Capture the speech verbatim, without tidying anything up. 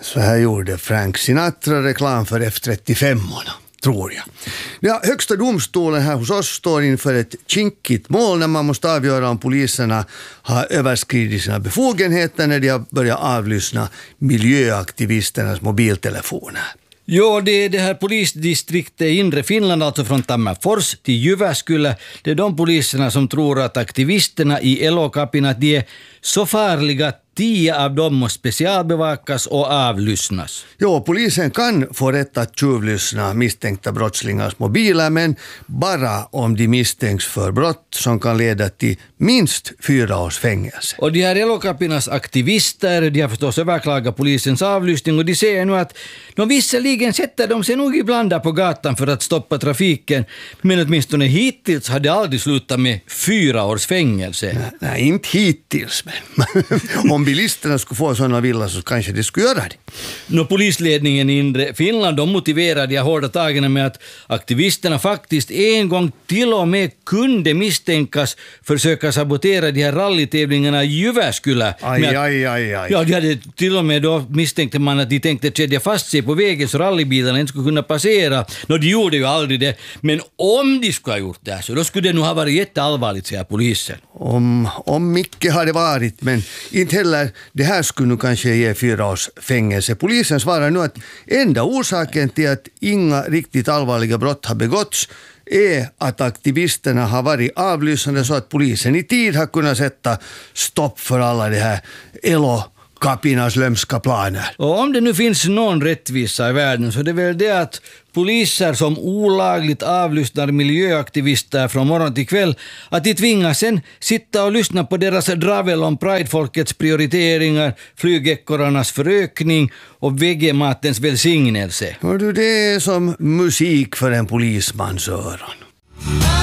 Så här gjorde Frank Sinatra reklam för F trettiofem-orna, tror jag. Ja, högsta domstolen här hos oss står inför ett kinkigt mål när man måste avgöra om poliserna har överskridit sina befogenheter när de har börjat avlyssna miljöaktivisternas mobiltelefoner. Jo, det är det här polisdistriktet i inre Finland, alltså från Tammerfors till Jyväskylä. Det är de poliserna som tror att aktivisterna i Elokapina, de är så farliga att tio av dem måste specialbevakas och avlyssnas. Jo, polisen kan få rätt att tjuvlyssna misstänkta brottslingars mobiler, men bara om de misstänks för brott som kan leda till minst fyra års fängelse. Och de här Elokapinas aktivister, de har förstås överklagat polisens avlyssning och de säger nu att de visserligen sätter de sig nog ibland där på gatan för att stoppa trafiken, men åtminstone hittills har det aldrig slutat med fyra års fängelse. Nej, nej inte hittills, men om bilisterna skulle få sådana villa så kanske de skulle göra det. Nå, polisledningen i inre Finland, de motiverar de hårda tagen med att aktivisterna faktiskt en gång till och med kunde misstänkas försöka sabotera de här rallytävlingarna i Jyväskylä. Aj, att, aj, aj, aj. Ja, de hade till och med då misstänkte man att de tänkte kedja fast sig på vägen så rallybilarna inte skulle kunna passera. Nå, de gjorde ju aldrig det. Men om de skulle ha gjort det så då skulle det nog ha varit jätteallvarligt, säger polisen. Om, om mycket har det varit, men inte heller det här skulle nu kanske ge fyra års fängelse. Polisen svarar nu att enda orsaken till att inga riktigt allvarliga brott har begåtts är att aktivisterna har varit avlyssnade så att polisen i tid har kunnat sätta stopp för alla det här Elokapinas lömska planer. Och om det nu finns någon rättvisa i världen så det är väl det att poliser som olagligt avlyssnar miljöaktivister från morgon till kväll, att de tvingas sen sitta och lyssna på deras dravel om pridefolkets prioriteringar, flygäckorarnas förökning och vegematens välsignelse. Hör du, det är som musik för en polismans öron.